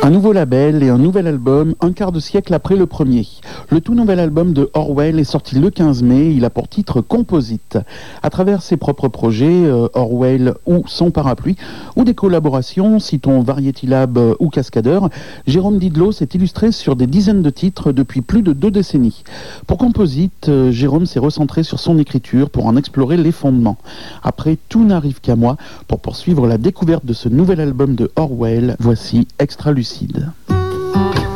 Un nouveau label et un nouvel album, un quart de siècle après le premier. Le tout nouvel album de Orwell est sorti le 15 mai, il a pour titre Composite. À travers ses propres projets, Orwell ou son parapluie, ou des collaborations, citons Variety Lab ou Cascadeur, Jérôme Didlot s'est illustré sur des dizaines de titres depuis plus de 2 décennies. Pour Composite, Jérôme s'est recentré sur son écriture pour en explorer les fondements. Après Tout n'arrive qu'à moi, pour poursuivre la découverte de ce nouvel album de Orwell, voici Extra Lucide.